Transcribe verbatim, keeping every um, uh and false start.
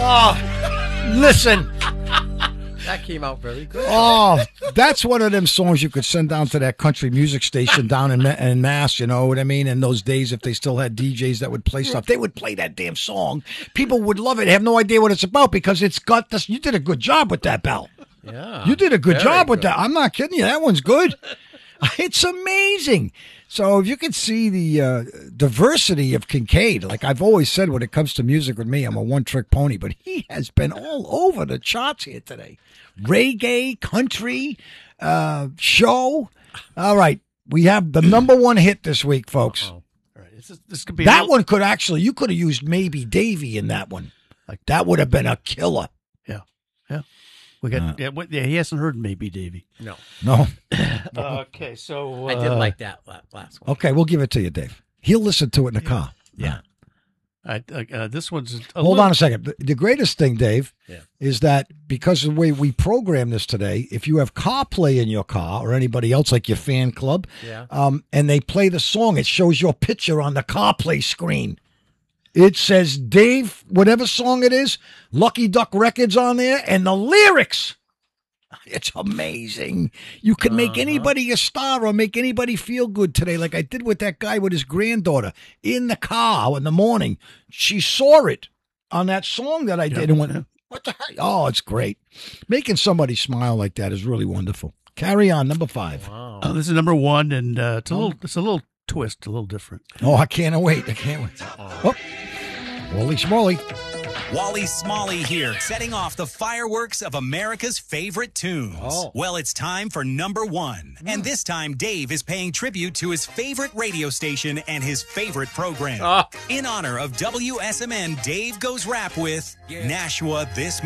Oh, listen. That came out very good. Oh, that's one of them songs you could send down to that country music station down in, in Mass, you know what I mean? In those days, if they still had D Js that would play stuff, they would play that damn song. People would love it, have no idea what it's about because it's got this. You did a good job with that, Bell. Yeah. You did a good job with good. that. I'm not kidding you. That one's good. It's amazing. So if you can see the uh, diversity of Kincaid, like I've always said when it comes to music with me, I'm a one-trick pony, but he has been all over the charts here today. Reggae, country, uh, show. All right. We have the number one hit this week, folks. Uh-oh. All right. This, is, this could be That little... one could actually, you could have used Maybe Davy in that one. Like that would have been a killer. Yeah. Yeah. We got. Uh, yeah, what, yeah, he hasn't heard Maybe Davy. No. No. Okay, so I uh, did like that last one. Okay, we'll give it to you, Dave. He'll listen to it in the car. Yeah. I, uh, this one's. A Hold little... on a second. The- The greatest thing, Dave, Yeah. is that because of the way we program this today, if you have CarPlay in your car or anybody else like your fan club, Yeah. um, and they play the song, it shows your picture on the CarPlay screen. It says Dave, whatever song it is, Lucky Duck Records on there, and the lyrics. It's amazing. You can make Uh-huh. anybody a star or make anybody feel good today, like I did with that guy with his granddaughter in the car in the morning. She saw it on that song that I did and went, what the heck? Oh, it's great. Making somebody smile like that is really wonderful. Carry on, number five. Wow. Uh, this is number one, and uh, it's a little. It's a little twist, a little different. Oh, I can't wait. I can't wait. Oh, Holy Schmoly. Wally Smalley here, setting off the fireworks of America's favorite tunes. Oh. Well, it's time for number one. And this time, Dave is paying tribute to his favorite radio station and his favorite program. Oh. In honor of W S M N, Dave Goes Rap with Nashua This